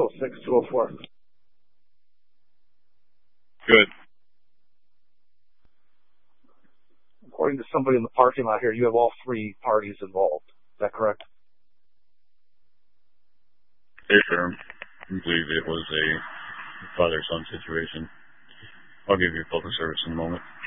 206, 204. Good. According to somebody in the parking lot here, you have all three parties involved. Is that correct? Hey, sir. I believe it was a father-son situation. I'll give you public service in a moment.